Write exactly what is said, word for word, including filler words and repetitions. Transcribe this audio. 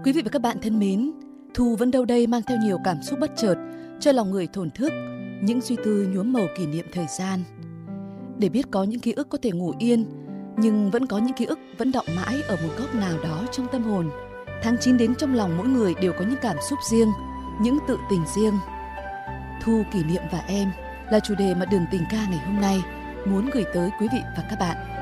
Quý vị và các bạn thân mến, Thu vẫn đâu đây mang theo nhiều cảm xúc bất chợt, cho lòng người thổn thức, những suy tư nhuốm màu kỷ niệm thời gian. Để biết có những ký ức có thể ngủ yên, nhưng vẫn có những ký ức vẫn đọng mãi ở một góc nào đó trong tâm hồn. Tháng chín đến trong lòng mỗi người đều có những cảm xúc riêng, những tự tình riêng. Thu, kỷ niệm và em là chủ đề mà Đường Tình Ca ngày hôm nay muốn gửi tới quý vị và các bạn.